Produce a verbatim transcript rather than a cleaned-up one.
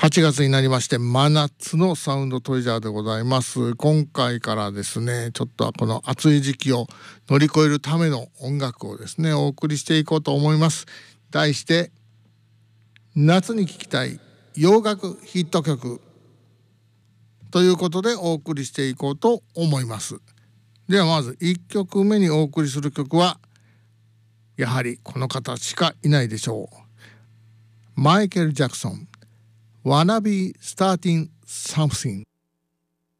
はちがつになりまして真夏のサウンドトレジャーでございます。今回からですね、ちょっとこの暑い時期を乗り越えるための音楽をですねお送りしていこうと思います。題して夏に聴きたい洋楽ヒット曲ということでお送りしていこうと思います。ではまずいっきょくめにお送りする曲はやはりこの方しかいないでしょう。マイケル・ジャクソンWanna be starting something